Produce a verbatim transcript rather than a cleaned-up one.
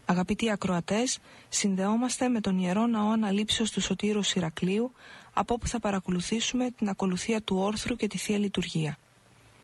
Αγαπητοί ακροατές, συνδεόμαστε με τον Ιερό Ναό Αναλήψεως του Σωτήρου Ηρακλείου, από όπου θα παρακολουθήσουμε την ακολουθία του όρθρου και τη Θεία Λειτουργία.